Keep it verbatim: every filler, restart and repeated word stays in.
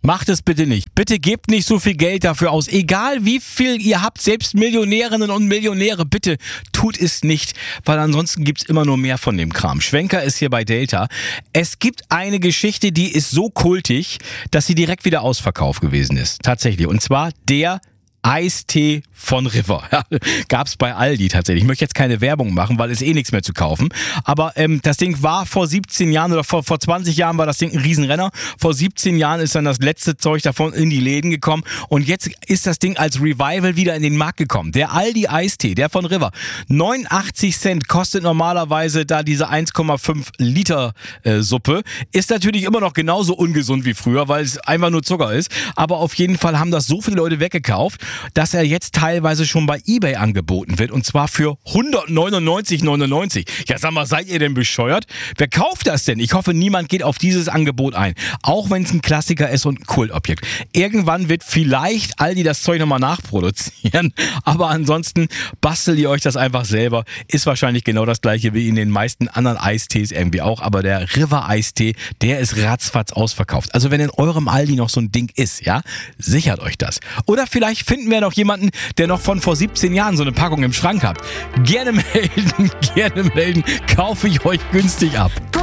Macht es bitte nicht. Bitte gebt nicht so viel Geld dafür aus. Egal wie viel ihr habt, selbst Millionärinnen und Millionäre, bitte tut es nicht, weil ansonsten gibt's immer nur mehr von dem Kram. Schwenker ist hier bei Delta. Es gibt eine Geschichte, die ist so kultig, dass sie direkt wieder ausverkauft gewesen ist. Tatsächlich. Und zwar der Eistee von River. Ja, gab's bei Aldi tatsächlich. Ich möchte jetzt keine Werbung machen, weil es eh nichts mehr zu kaufen. Aber ähm, das Ding war vor siebzehn Jahren oder vor, vor zwanzig Jahren war das Ding ein Riesenrenner. Vor siebzehn Jahren ist dann das letzte Zeug davon in die Läden gekommen. Und jetzt ist das Ding als Revival wieder in den Markt gekommen. Der Aldi Eistee, der von River. neunundachtzig Cent kostet normalerweise da diese eins Komma fünf Liter äh, Suppe. Ist natürlich immer noch genauso ungesund wie früher, weil es einfach nur Zucker ist. Aber auf jeden Fall haben das so viele Leute weggekauft, dass er jetzt teilweise schon bei eBay angeboten wird und zwar für hundertneunundneunzig neunundneunzig. Ja, sag mal, seid ihr denn bescheuert? Wer kauft das denn? Ich hoffe, niemand geht auf dieses Angebot ein. Auch wenn es ein Klassiker ist und ein Kultobjekt. Irgendwann wird vielleicht Aldi das Zeug nochmal nachproduzieren, aber ansonsten bastelt ihr euch das einfach selber. Ist wahrscheinlich genau das gleiche wie in den meisten anderen Eistees irgendwie auch, aber der River Eistee, der ist ratzfatz ausverkauft. Also wenn in eurem Aldi noch so ein Ding ist, ja, sichert euch das. Oder vielleicht finden wir noch jemanden, der noch von vor siebzehn Jahren so eine Packung im Schrank hat. Gerne melden, gerne melden, kaufe ich euch günstig ab.